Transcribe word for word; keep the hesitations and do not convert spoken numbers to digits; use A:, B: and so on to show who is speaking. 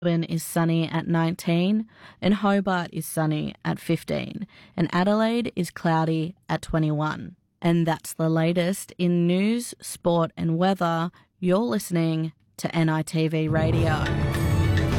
A: Melbourne is sunny at nineteen, and Hobart is sunny at fifteen, and Adelaide is cloudy at twenty-one. And that's the latest in news, sport and weather. You're listening to N I T V Radio.